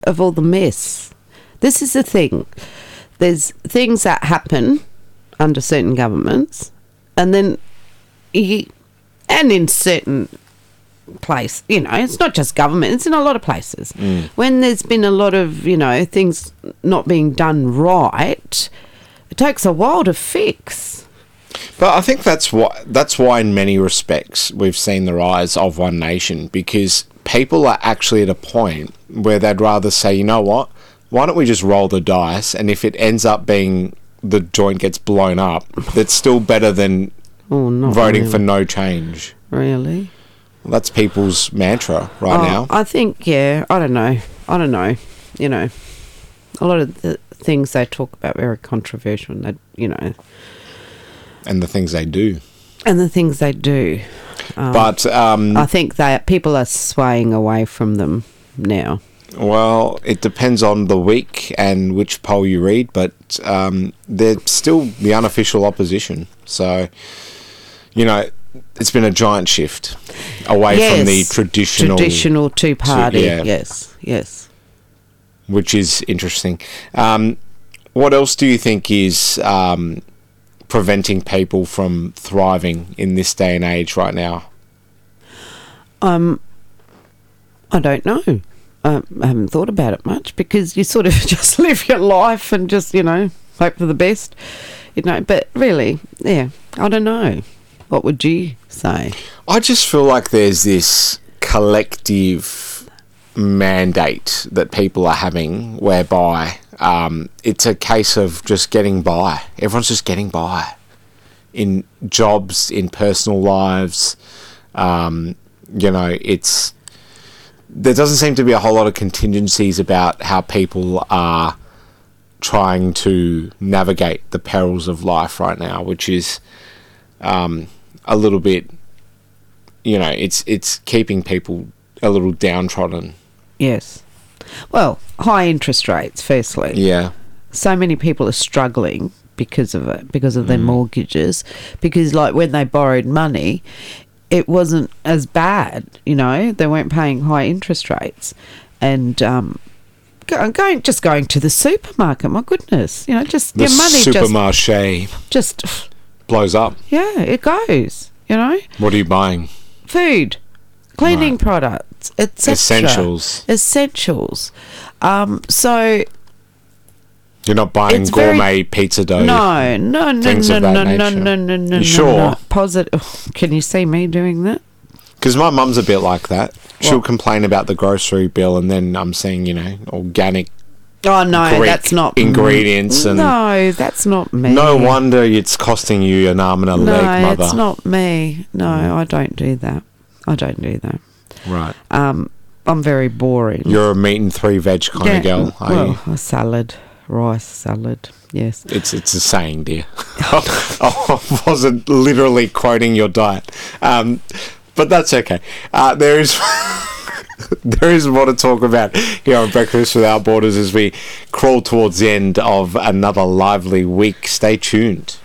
of all the mess. This is the thing. There's things that happen under certain governments, and then and in certain place, it's not just government, it's in a lot of places. When there's been a lot of, things not being done right, it takes a while to fix. But I think that's why in many respects we've seen the rise of One Nation, because people are actually at a point where they'd rather say, you know what, why don't we just roll the dice, and if it ends up being the joint gets blown up, that's still better than voting for no change. Really? Well, that's people's mantra now. I think, I don't know. A lot of the things they talk about very controversial, and and the things they do. But I think people are swaying away from them now. Well, it depends on the week and which poll you read, but they're still the unofficial opposition. So, it's been a giant shift away from the traditional two-party. Yes. Which is interesting. What else do you think is preventing people from thriving in this day and age right now? I don't know. I haven't thought about it much, because you sort of just live your life and just, hope for the best, but really, I don't know. What would you say? I just feel like there's this collective mandate that people are having whereby it's a case of just getting by. Everyone's just getting by in jobs, in personal lives. There doesn't seem to be a whole lot of contingencies about how people are trying to navigate the perils of life right now, which is a little bit, it's keeping people a little downtrodden. Yes. Well, high interest rates, firstly. Yeah. So many people are struggling because of it, because of their mortgages, because like when they borrowed money, it wasn't as bad, they weren't paying high interest rates. And going to the supermarket, my goodness, just the your money supermarché just blows up. Yeah, it goes, What are you buying? Food, cleaning products, etc. Essentials. So you're not buying gourmet pizza dough. No. You sure? No. Positive. Can you see me doing that? Because my mum's a bit like that. She'll complain about the grocery bill, and then I'm seeing, organic. Oh no, that's not ingredients. And no, that's not me. No wonder it's costing you an arm and a leg, mother. No, it's not me. No, I don't do that. Right. I'm very boring. You're a meat and 3 veg kind of girl, are you? A salad. Rice salad, yes. It's a saying, dear. I wasn't literally quoting your diet, but that's okay. There is more to talk about here on Breakfast Without Borders as we crawl towards the end of another lively week. Stay tuned.